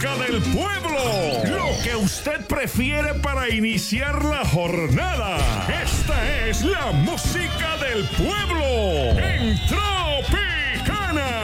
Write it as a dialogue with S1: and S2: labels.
S1: música del pueblo. Lo que usted prefiere para iniciar la jornada. Esta es la música del pueblo en Tropicana.